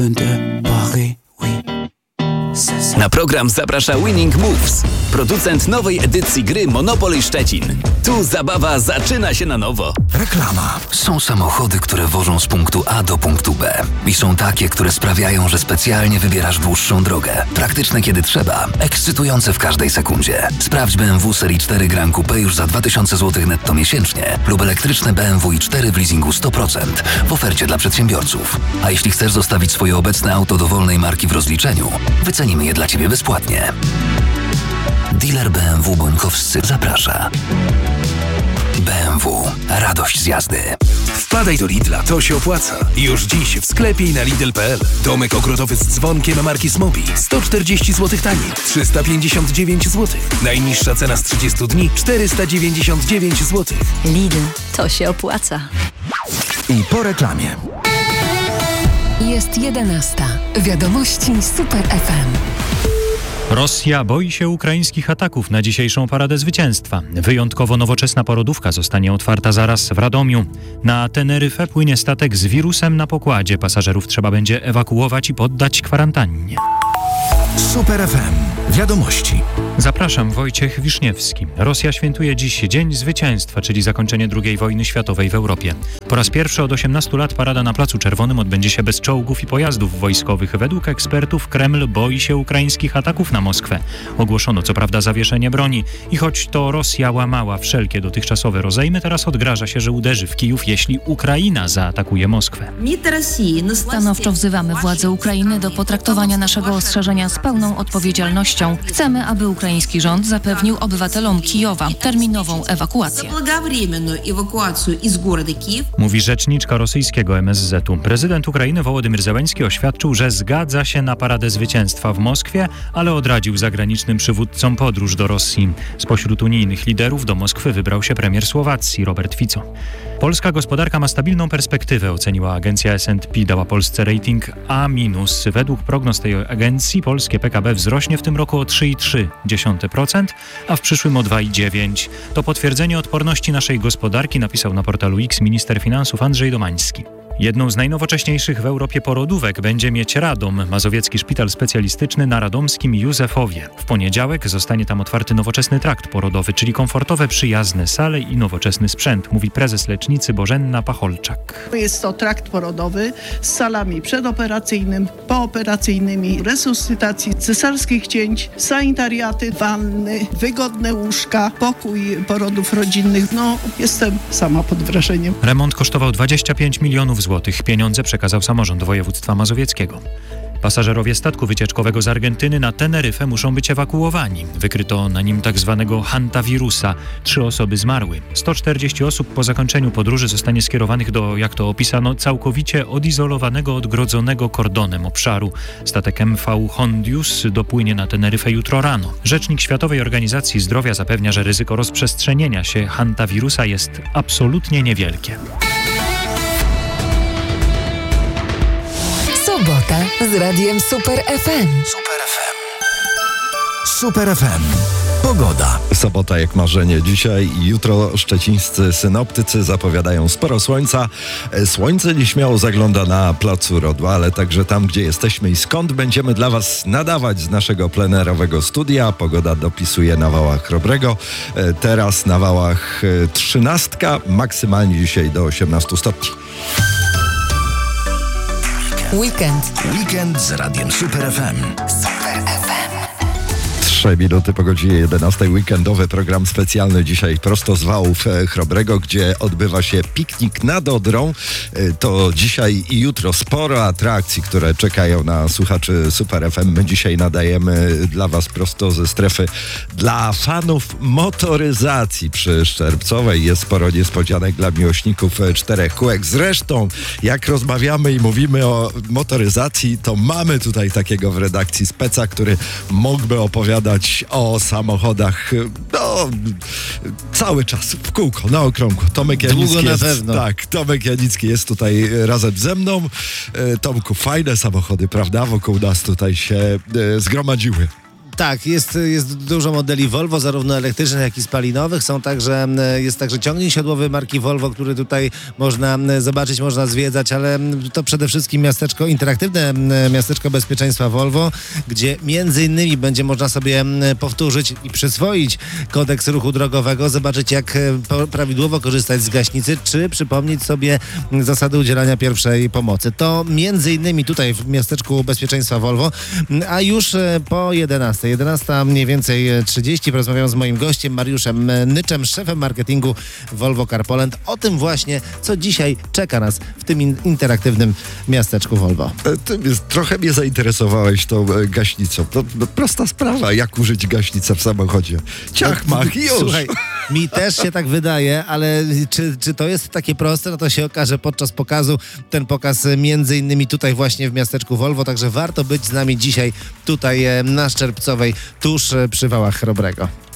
Paris, oui. Na program zaprasza Winning Moves, producent nowej edycji gry Monopoly Szczecin. Tu zabawa zaczyna się na nowo. Reklama. Są samochody, które wożą z punktu A do punktu B. I są takie, które sprawiają, że specjalnie wybierasz dłuższą drogę. Praktyczne kiedy trzeba, ekscytujące w każdej sekundzie. Sprawdź BMW Serii 4 Gran Coupe już za 2000 zł netto miesięcznie lub elektryczne BMW i4 w leasingu 100% w ofercie dla przedsiębiorców. A jeśli chcesz zostawić swoje obecne auto dowolnej marki w rozliczeniu, wycenimy je dla Ciebie bezpłatnie. Dealer BMW Bońkowscy zaprasza. BMW. Radość z jazdy. Wpadaj do Lidla, to się opłaca. Już dziś w sklepie i na Lidl.pl. Domek ogrodowy z dzwonkiem marki Smobi. 140 zł taniej. 359 zł. Najniższa cena z 30 dni. 499 zł. Lidl, to się opłaca. I po reklamie. Jest 11. Wiadomości Super FM. Rosja boi się ukraińskich ataków na dzisiejszą paradę zwycięstwa. Wyjątkowo nowoczesna porodówka zostanie otwarta zaraz w Radomiu. Na Teneryfę płynie statek z wirusem na pokładzie. Pasażerów trzeba będzie ewakuować i poddać kwarantannie. Super FM. Wiadomości. Zapraszam, Wojciech Wiszniewski. Rosja świętuje dziś Dzień Zwycięstwa, czyli zakończenie II wojny światowej w Europie. Po raz pierwszy od 18 lat parada na Placu Czerwonym odbędzie się bez czołgów i pojazdów wojskowych. Według ekspertów Kreml boi się ukraińskich ataków na Moskwę. Ogłoszono co prawda zawieszenie broni i choć to Rosja łamała wszelkie dotychczasowe rozejmy, teraz odgraża się, że uderzy w Kijów, jeśli Ukraina zaatakuje Moskwę. Stanowczo wzywamy władze Ukrainy do potraktowania naszego ostrzeżenia z pełną odpowiedzialnością. Chcemy, aby ukraiński rząd zapewnił obywatelom Kijowa terminową ewakuację. Mówi rzeczniczka rosyjskiego MSZ-u. Prezydent Ukrainy Wołodymyr Zełenski oświadczył, że zgadza się na paradę zwycięstwa w Moskwie, ale odradził zagranicznym przywódcom podróż do Rosji. Spośród unijnych liderów do Moskwy wybrał się premier Słowacji Robert Fico. Polska gospodarka ma stabilną perspektywę, oceniła agencja S&P, dała Polsce rating A-. Według prognoz tej agencji polskie PKB wzrośnie w tym roku o 3,3%, a w przyszłym o 2,9%. To potwierdzenie odporności naszej gospodarki, napisał na portalu X minister finansów Andrzej Domański. Jedną z najnowocześniejszych w Europie porodówek będzie mieć Radom, mazowiecki szpital specjalistyczny na radomskim Józefowie. W poniedziałek zostanie tam otwarty nowoczesny trakt porodowy, czyli komfortowe, przyjazne sale i nowoczesny sprzęt, mówi prezes lecznicy Bożenna Pacholczak. Jest to trakt porodowy z salami przedoperacyjnymi, pooperacyjnymi, resuscytacji, cesarskich cięć, sanitariaty, wanny, wygodne łóżka, pokój porodów rodzinnych. Jestem sama pod wrażeniem. Remont kosztował 25 milionów złotych. Pieniądze przekazał samorząd województwa mazowieckiego. Pasażerowie statku wycieczkowego z Argentyny na Teneryfę muszą być ewakuowani. Wykryto na nim tzw. hantawirusa. 3 osoby zmarły. 140 osób po zakończeniu podróży zostanie skierowanych do, jak to opisano, całkowicie odizolowanego, odgrodzonego kordonem obszaru. Statek MV Hondius dopłynie na Teneryfę jutro rano. Rzecznik Światowej Organizacji Zdrowia zapewnia, że ryzyko rozprzestrzenienia się hantawirusa jest absolutnie niewielkie. Sobota z Radiem Super FM. Super FM. Pogoda. Sobota jak marzenie. Dzisiaj i jutro szczecińscy synoptycy zapowiadają sporo słońca. Słońce nieśmiało zagląda na Placu Rodła, ale także tam, gdzie jesteśmy i skąd będziemy dla Was nadawać z naszego plenerowego studia. Pogoda dopisuje na wałach Chrobrego. Teraz na wałach 13, maksymalnie dzisiaj do 18 stopni. Weekend z Radiem Super FM. Super FM. 3 minuty po godzinie 11. Weekendowy program specjalny dzisiaj prosto z wałów Chrobrego, gdzie odbywa się piknik nad Odrą. To dzisiaj i jutro sporo atrakcji, które czekają na słuchaczy Super FM. My dzisiaj nadajemy dla Was prosto ze strefy dla fanów motoryzacji przy Szczerbcowej. Jest sporo niespodzianek dla miłośników 4 kółek. Zresztą, jak rozmawiamy i mówimy o motoryzacji, to mamy tutaj takiego w redakcji speca, który mógłby opowiadać o samochodach cały czas, w kółko, na okrągło. Tomek Janicki na pewno. Tak, Tomek Janicki jest tutaj razem ze mną. Tomku, fajne samochody, prawda? Wokół nas tutaj się zgromadziły. Tak, jest dużo modeli Volvo, zarówno elektrycznych, jak i spalinowych. Jest także ciągnik siodłowy marki Volvo, który tutaj można zobaczyć, można zwiedzać, ale to przede wszystkim interaktywne miasteczko bezpieczeństwa Volvo, gdzie między innymi będzie można sobie powtórzyć i przyswoić kodeks ruchu drogowego, zobaczyć jak prawidłowo korzystać z gaśnicy, czy przypomnieć sobie zasady udzielania pierwszej pomocy. To między innymi tutaj w miasteczku bezpieczeństwa Volvo, a już po 11 mniej więcej 30 porozmawiam z moim gościem Mariuszem Nyczem, szefem marketingu Volvo Car Poland, o tym właśnie, co dzisiaj czeka nas w tym interaktywnym miasteczku Volvo. Trochę mnie zainteresowałeś tą gaśnicą. To prosta sprawa, jak użyć gaśnicę w samochodzie. Ciach, mach i już. Słuchaj, mi też się tak wydaje, ale czy to jest takie proste, no to się okaże podczas pokazu. Ten pokaz między innymi tutaj właśnie w miasteczku Volvo, także warto być z nami dzisiaj tutaj na Szczerbcowej, tuż przy wałach Chrobrego.